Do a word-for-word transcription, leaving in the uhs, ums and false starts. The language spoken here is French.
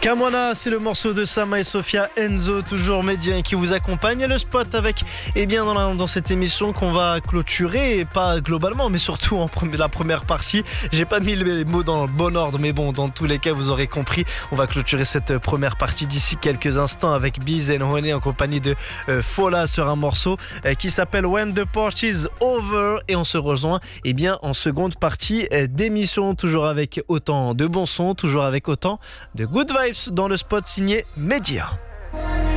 Kamwana, c'est le morceau de Sama et Sofia. Enzo, toujours médien qui vous accompagne. Et le spot avec, eh bien, dans, la, dans cette émission qu'on va clôturer, et pas globalement, mais surtout en pre- la première partie. J'ai pas mis les mots dans le bon ordre, mais bon, dans tous les cas, vous aurez compris. On va clôturer cette première partie d'ici quelques instants avec Biz and Honey en compagnie de euh, Fola sur un morceau euh, qui s'appelle When the Party is Over. Et on se rejoint, eh bien, en seconde partie euh, d'émission, toujours avec autant de bons sons, toujours avec autant de good vibes dans le spot signé Média.